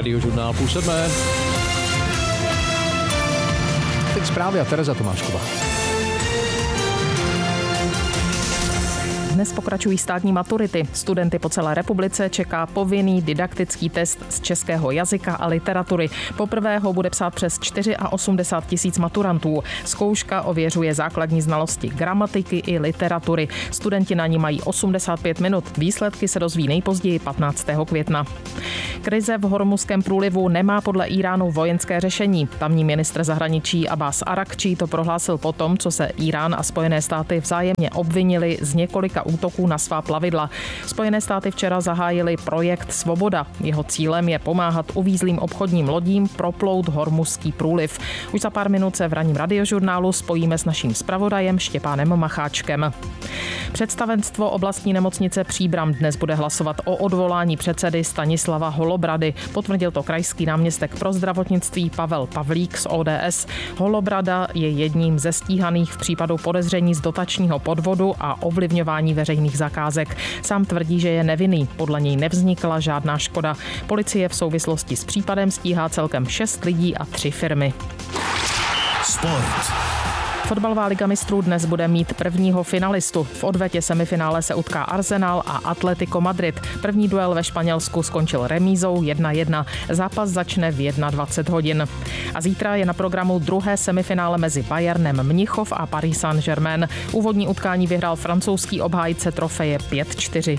Radiožurnál půl sedmé. Teď zprávy a Tereza Tomášková. Dnes pokračují státní maturity. Studenty po celé republice čeká povinný didaktický test z českého jazyka a literatury. Poprvé ho bude psát přes 84 000 maturantů. Zkouška ověřuje základní znalosti gramatiky i literatury. Studenti na ní mají 85 minut. Výsledky se dozví nejpozději 15. května. Krize v Hormuzském průlivu nemá podle Íránu vojenské řešení. Tamní ministr zahraničí Abbas Arakčí to prohlásil potom, co se Írán a Spojené státy vzájemně obvinili z několika útoků na svá plavidla. Spojené státy včera zahájili projekt Svoboda. Jeho cílem je pomáhat uvízlým obchodním lodím proplout Hormuzský průliv. Už za pár minut se v ranním Radiožurnálu spojíme s naším zpravodajem Štěpánem Macháčkem. Představenstvo oblastní nemocnice Příbram dnes bude hlasovat o odvolání předsedy Stanislava Holobrady. Potvrdil to krajský náměstek pro zdravotnictví Pavel Pavlík z ODS. Holobrada je jedním ze stíhaných v případu podezření z dotačního podvodu a ovlivňování veřejných zakázek. Sám tvrdí, že je nevinný. Podle něj nevznikla žádná škoda. Policie v souvislosti s případem stíhá celkem 6 lidí a 3 firmy. Sport. Fotbalová liga mistrů dnes bude mít prvního finalistu. V odvetě semifinále se utká Arsenal a Atletico Madrid. První duel ve Španělsku skončil remízou 1-1. Zápas začne v 21 hodin. A zítra je na programu druhé semifinále mezi Bayernem Mnichov a Paris Saint-Germain. Úvodní utkání vyhrál francouzský obhájce trofeje 5-4.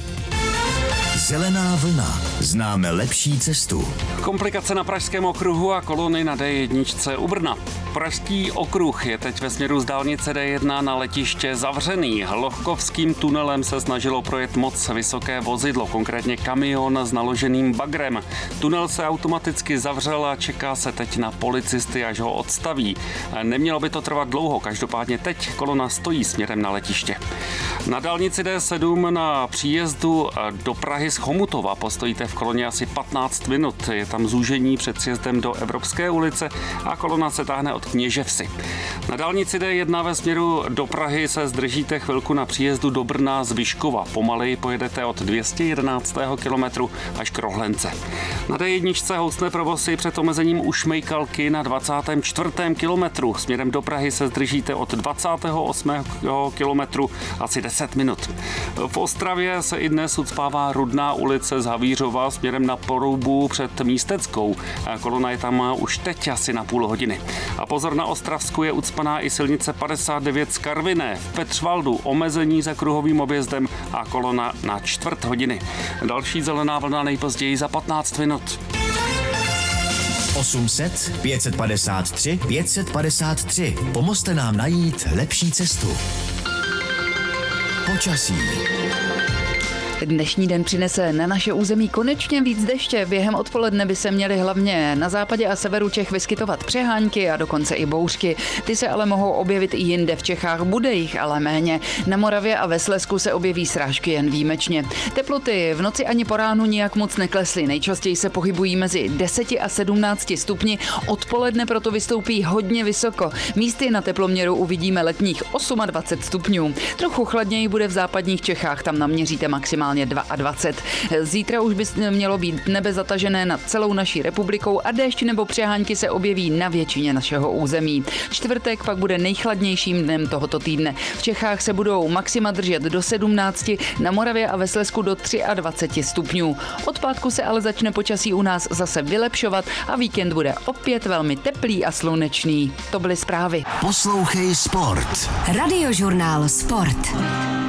Zelená vlna. Známe lepší cestu. Komplikace na Pražském okruhu a kolony na D1 u Brna. Pražský okruh je teď ve směru z dálnice D1 na letiště zavřený. Lohkovským tunelem se snažilo projet moc vysoké vozidlo, konkrétně kamion s naloženým bagrem. Tunel se automaticky zavřel a čeká se teď na policisty, až ho odstaví. Nemělo by to trvat dlouho, každopádně teď kolona stojí směrem na letiště. Na dálnici D7 na příjezdu do Prahy z Chomutova postojíte v koloně asi 15 minut. Je tam zúžení před sjezdem do Evropské ulice a kolona se táhne od Kněževsi. Na dálnici D1 ve směru do Prahy se zdržíte chvilku na příjezdu do Brna z Vyškova. Pomaleji pojedete od 211. kilometru až k Rohlence. Na D1 houstne provozy před omezením u Šmejkalky na 24. kilometru. Směrem do Prahy se zdržíte od 28. kilometru asi 10 minut. V Ostravě se i dnes ucpává Rudná ulice z Havířova směrem na Porubu před Místeckou. Kolona je tam už teď asi na půl hodiny. A pozor, na Ostravsku je ucpaná i silnice 59 z Karviné. V Petřvaldu omezení za kruhovým objezdem a kolona na čtvrt hodiny. Další zelená vlna nejpozději za 15 minut. 800 553 553. Pomozte nám najít lepší cestu. Počasí. Dnešní den přinese na naše území konečně víc deště. Během odpoledne by se měly hlavně na západě a severu Čech vyskytovat přehánky a dokonce i bouřky. Ty se ale mohou objevit i jinde v Čechách, bude jich ale méně. Na Moravě a ve Slezsku se objeví srážky jen výjimečně. Teploty v noci ani po ránu nijak moc neklesly. Nejčastěji se pohybují mezi 10 a 17 stupni. Odpoledne proto vystoupí hodně vysoko. Místy na teploměru uvidíme letních 28 stupňů. Trochu chladněji bude v západních Čechách, tam naměříte maximálně 22. Zítra už by mělo být nebe zatažené nad celou naší republikou a déšť nebo přehánky se objeví na většině našeho území. Čtvrtek pak bude nejchladnějším dnem tohoto týdne. V Čechách se budou maxima držet do 17, na Moravě a ve Slezsku do 23 stupňů. Od pátku se ale začne počasí u nás zase vylepšovat a víkend bude opět velmi teplý a slunečný. To byly zprávy. Poslouchej Sport. Radiožurnál Sport.